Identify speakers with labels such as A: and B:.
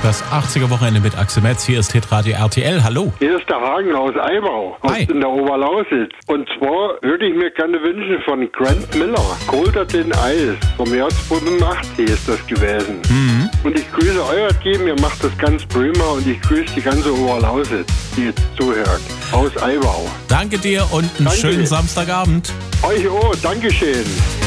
A: Das 80er-Wochenende mit Axel Metz. Hier ist Hitradio RTL. Hallo.
B: Hier ist der Hagen aus Eibau, in der Oberlausitz. Und zwar würde ich mir gerne wünschen von Grant Miller, Colder than Eis, vom Jahr 85 ist das gewesen. Und ich grüße euer Team, ihr macht das ganz prima und ich grüße die ganze Oberlausitz, die jetzt zuhört, aus Eibau.
A: Danke dir und einen schönen Samstagabend.
B: Euch auch, Dankeschön.